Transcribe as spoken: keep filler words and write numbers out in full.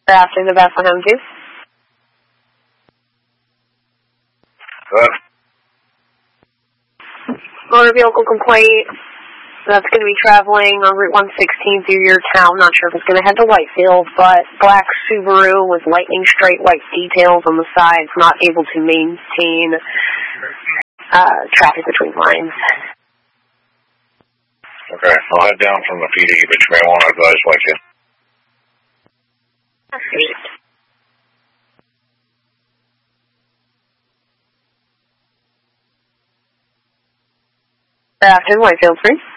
After the Bethlehem two. What? Motor vehicle complaint. That's going to be traveling on Route one sixteen through your town. Not sure if it's going to head to Whitefield, but black Subaru with lightning straight white details on the sides, not able to maintain uh, traffic between lines. Okay, I'll head down from the P D, but you may want to advise like you. That's great. After Whitefield three.